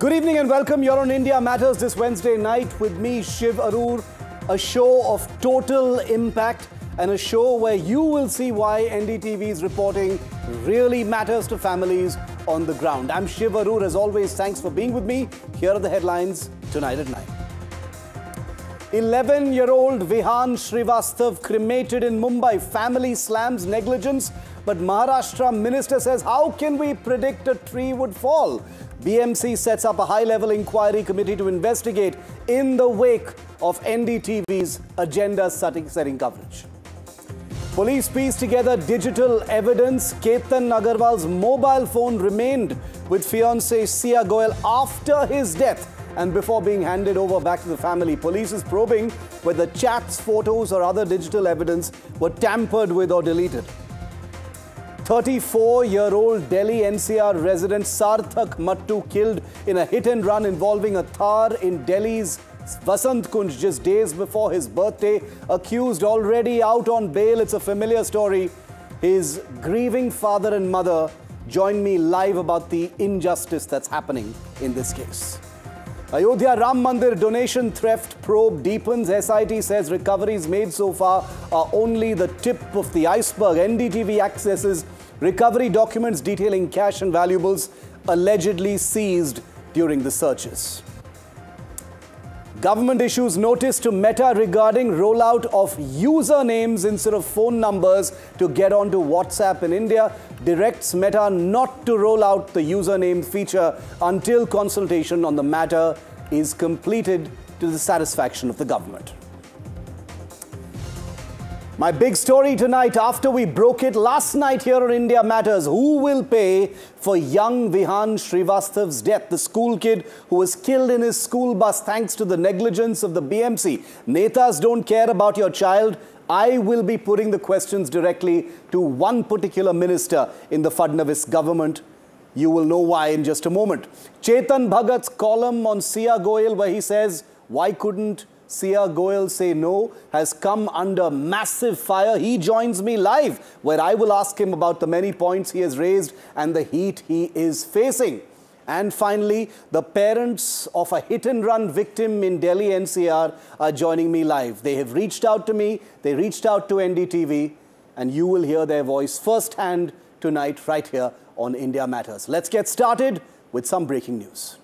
Good evening and welcome. You're on India Matters this Wednesday night with me, Shiv Arur. A show of total impact and a show where you will see why NDTV's reporting really matters to families on the ground. I'm Shiv Arur. As always, thanks for being with me. Here are the headlines tonight at 9. 11-year-old Vihan Srivastav cremated in Mumbai. Family slams negligence, but Maharashtra minister says, how can we predict a tree would fall? BMC sets up a high-level inquiry committee to investigate in the wake of NDTV's agenda-setting coverage. Police pieced together digital evidence. Ketan Agarwal's mobile phone remained with fiancée Sia Goel after his death and before being handed over back to the family. Police is probing whether chats, photos or other digital evidence were tampered with or deleted. 34-year-old Delhi NCR resident Sarthak Mattu killed in a hit-and-run involving a Thar in Delhi's Vasant Kunj just days before his birthday. Accused already out on bail. It's a familiar story. His grieving father and mother join me live about the injustice that's happening in this case. Ayodhya Ram Mandir donation theft probe deepens. SIT says recoveries made so far are only the tip of the iceberg. NDTV accesses recovery documents detailing cash and valuables allegedly seized during the searches. Government issues notice to Meta regarding rollout of usernames instead of phone numbers to get onto WhatsApp in India. Directs Meta not to roll out the username feature until consultation on the matter is completed to the satisfaction of the government. My big story tonight, after we broke it last night here on India Matters, who will pay for young Vihan Srivastav's death? The school kid who was killed in his school bus thanks to the negligence of the BMC. Netas don't care about your child. I will be putting the questions directly to one particular minister in the Fadnavis government. You will know why in just a moment. Chetan Bhagat's column on Sia Goel, where he says, why couldn't Sia Goel say no, has come under massive fire. He joins me live, where I will ask him about the many points he has raised and the heat he is facing. And finally, the parents of a hit-and-run victim in Delhi NCR are joining me live. They have reached out to me, they reached out to NDTV, and you will hear their voice firsthand tonight right here on India Matters. Let's get started with some breaking news.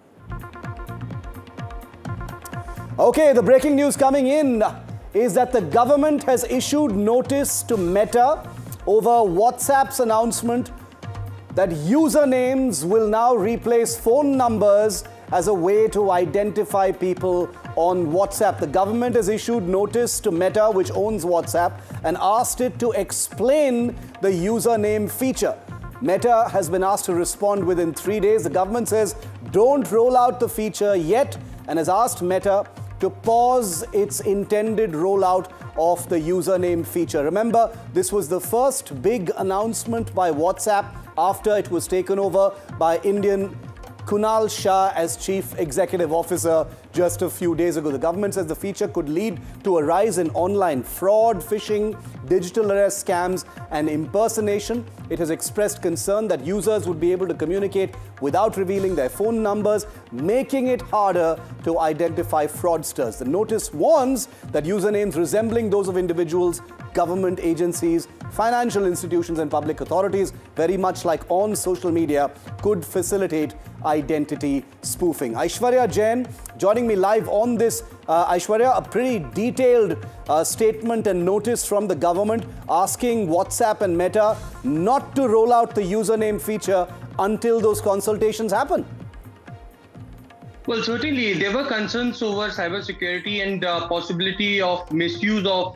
Okay, the breaking news coming in is that the government has issued notice to Meta over WhatsApp's announcement that usernames will now replace phone numbers as a way to identify people on WhatsApp. The government has issued notice to Meta, which owns WhatsApp, and asked it to explain the username feature. Meta has been asked to respond within 3 days. The government says don't roll out the feature yet and has asked Meta to pause its intended rollout of the username feature. Remember, this was the first big announcement by WhatsApp after it was taken over by Indian Kunal Shah as Chief Executive Officer just a few days ago. The government says the feature could lead to a rise in online fraud, phishing, digital arrest scams and impersonation. It has expressed concern that users would be able to communicate without revealing their phone numbers, making it harder to identify fraudsters. The notice warns that usernames resembling those of individuals, government agencies, financial institutions and public authorities, very much like on social media, could facilitate identity spoofing. Aishwarya Jain joining me live on this. Aishwarya, a pretty detailed statement and notice from the government asking WhatsApp and Meta not to roll out the username feature until those consultations happen. Well, certainly there were concerns over cybersecurity and possibility of misuse of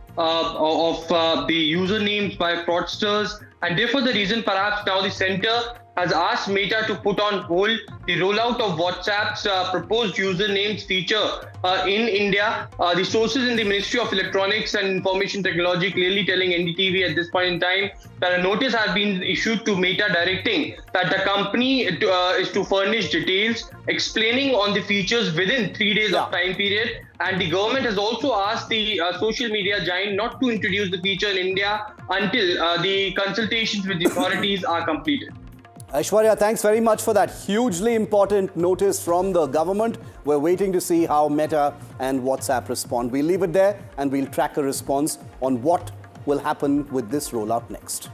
the usernames by fraudsters, and therefore the reason perhaps now the centre has asked Meta to put on hold the rollout of WhatsApp's proposed usernames feature in India. The sources in the Ministry of Electronics and Information Technology clearly telling NDTV at this point in time that a notice has been issued to Meta directing that the company is to furnish details explaining on the features within 3 days of time period. And the government has also asked the social media giant not to introduce the feature in India until the consultations with the authorities are completed. Aishwarya, thanks very much for that hugely important notice from the government. We're waiting to see how Meta and WhatsApp respond. We'll leave it there and we'll track a response on what will happen with this rollout next.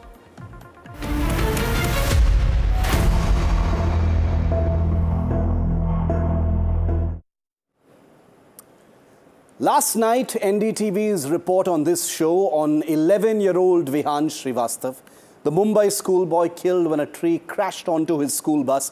Last night, NDTV's report on this show on 11-year-old Vihan Srivastav, the Mumbai schoolboy killed when a tree crashed onto his school bus,